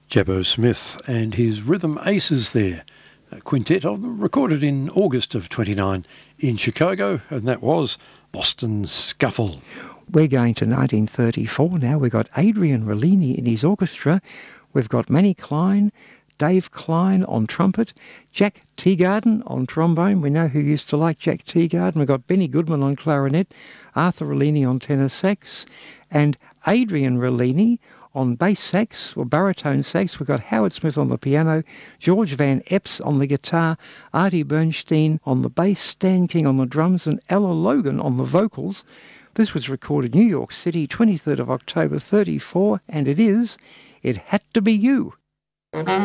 Jabbo Smith and his Rhythm Aces there. A quintet of them recorded in August of 29 in Chicago, and that was Boston Scuffle. We're going to 1934 now. We've got Adrian Rollini in his orchestra. We've got Manny Klein, Dave Klein on trumpet, Jack Teagarden on trombone. We know who used to like Jack Teagarden. We've got Benny Goodman on clarinet, Arthur Rollini on tenor sax, and Adrian Rollini on bass sax or baritone sax. We've got Howard Smith on the piano, George Van Epps on the guitar, Artie Bernstein on the bass, Stan King on the drums, and Ella Logan on the vocals. This was recorded New York City, 23rd of October 34, and it Had to Be You.